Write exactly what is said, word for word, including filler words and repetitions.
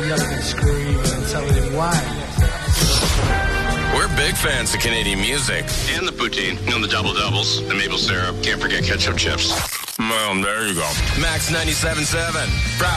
yelling and screaming and telling him why. We're big fans of Canadian music. And the poutine. You know, the double doubles, the maple syrup. Can't forget ketchup chips. Well, there you go. Max ninety-seven point seven. Proud